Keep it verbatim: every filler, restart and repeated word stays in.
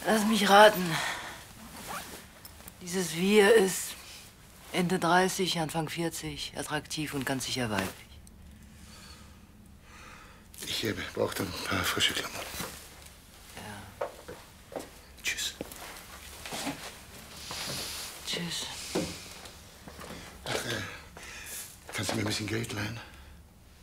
Lass mich raten. Dieses Wir ist Ende dreißig, Anfang vierzig, attraktiv und ganz sicher weiblich. Ich äh, brauche dann ein paar frische Klamotten. Ja. Tschüss. Tschüss. Ach, äh, kannst du mir ein bisschen Geld leihen?